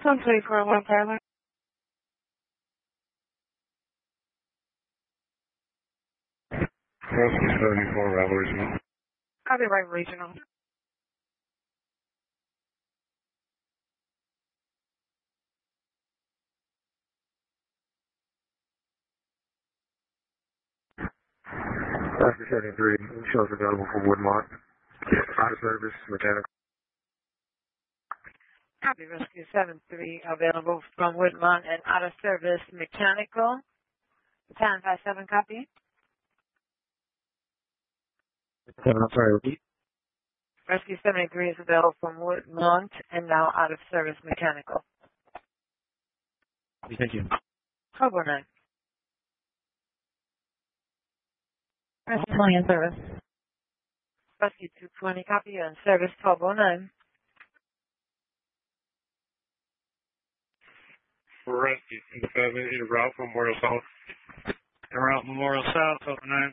124 pilot. Rescue 74, Rival Regional. Copy, right regional. Rescue 73, shows available for Woodmont. Out of service, mechanical. Copy, Rescue 73, available from Woodmont and out of service mechanical. 1057, copy. I'm sorry, repeat. Rescue 73 is available from Woodmont and now out of service mechanical. Thank you. 1209. Rescue 20 in service. Rescue 220, copy, and service 1209. Rescue 7, en route from Memorial South. En route Memorial South, 1209.